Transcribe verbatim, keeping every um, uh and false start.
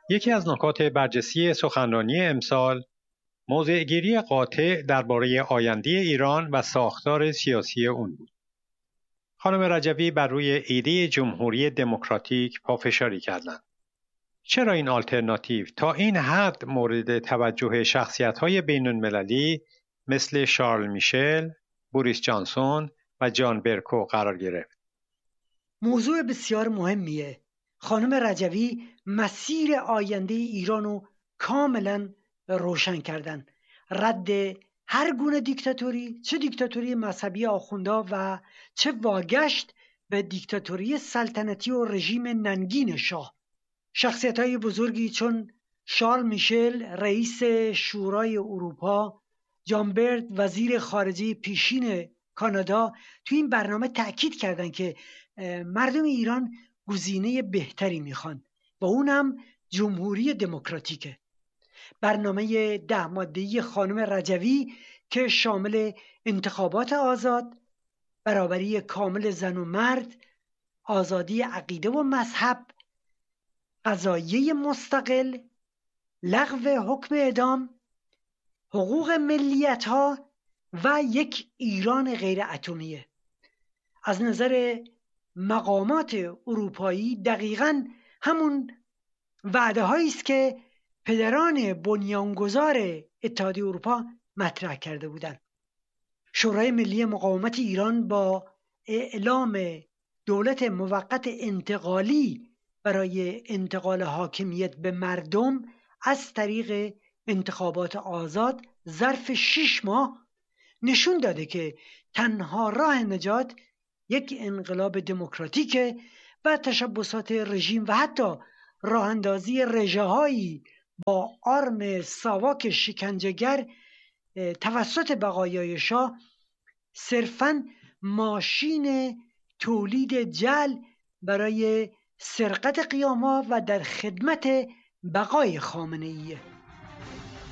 یکی از نکات برجسته سخنرانی امسال موضع‌گیری قاطع درباره آینده ایران و ساختار سیاسی اون بود. خانم رجوی بر روی ایده جمهوری دموکراتیک پافشاری کردند. چرا این آلترناتیو تا این حد مورد توجه شخصیت‌های بین‌المللی مثل شارل میشل، بوریس جانسون و جان برکو قرار گرفت؟ موضوع بسیار مهمیه. خانم رجوی مسیر آینده ایران رو کاملا روشن کردن. رد هر گونه دیکتاتوری، چه دیکتاتوری مذهبی آخوندا و چه واگشت به دیکتاتوری سلطنتی و رژیم ننگین شاه. شخصیت‌های بزرگی چون شارل میشل رئیس شورای اروپا، جان برد وزیر خارجه پیشین کانادا تو این برنامه تأکید کردن که مردم ایران گزینه بهتری میخوان و اونم جمهوری دموکراتیکه. برنامه ده ماده‌ای خانم رجوی که شامل انتخابات آزاد، برابری کامل زن و مرد، آزادی عقیده و مذهب، قضایه مستقل، لغو حکم اعدام، حقوق ملیت ها و یک ایران غیر اتمیه. از نظر مقامات اروپایی دقیقاً همون وعده هایی است که پدران بنیانگذار اتحادیه اروپا مطرح کرده بودند. شورای ملی مقاومت ایران با اعلام دولت موقت انتقالی برای انتقال حاکمیت به مردم از طریق انتخابات آزاد ظرف شش ماه نشون داده که تنها راه نجات یک انقلاب دموکراتیکه و تشبسات رژیم و حتی راه اندازی رژه‌هایی با آرم ساواک شکنجهگر توسط بقایای شاه صرفاً ماشین تولید جل برای سرقت قیام‌ها و در خدمت بقای خامنه‌ایه.